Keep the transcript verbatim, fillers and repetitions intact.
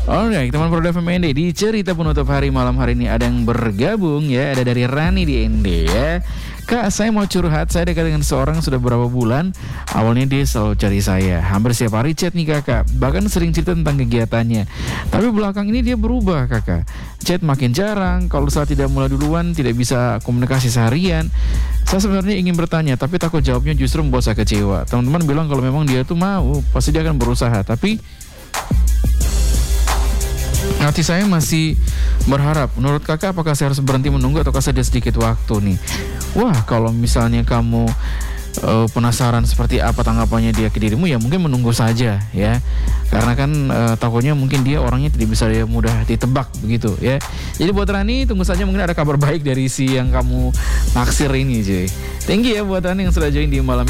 Alright, teman Pro F M N D, di cerita penutup hari malam hari ini ada yang bergabung ya, ada dari Rani di N D ya. Kak, saya mau curhat, saya dekat dengan seorang sudah beberapa bulan. Awalnya dia selalu cari saya, hampir setiap hari chat nih kakak, bahkan sering cerita tentang kegiatannya. Tapi belakang ini dia berubah kakak, chat makin jarang, kalau saya tidak mulai duluan tidak bisa komunikasi seharian. Saya sebenarnya ingin bertanya, tapi takut jawabnya justru membuat saya kecewa. Teman-teman bilang kalau memang dia tuh mau, pasti dia akan berusaha, tapi hati saya masih berharap. Menurut kakak, apakah saya harus berhenti menunggu atau saya ada sedikit waktu nih? Wah, kalau misalnya kamu uh, penasaran seperti apa tanggapannya dia ke dirimu, ya mungkin menunggu saja ya. Karena kan uh, takutnya mungkin dia orangnya tidak bisa ya mudah ditebak begitu ya. Jadi buat Rani, tunggu saja mungkin ada kabar baik dari si yang kamu naksir ini cuy. Thank you ya buat Rani yang sudah join di malam